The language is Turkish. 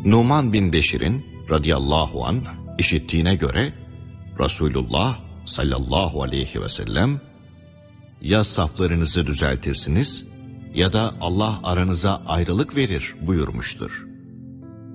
Numan bin Beşir'in radıyallahu anh işittiğine göre Resulullah sallallahu aleyhi ve sellem ya saflarınızı düzeltirsiniz ya da Allah aranıza ayrılık verir buyurmuştur.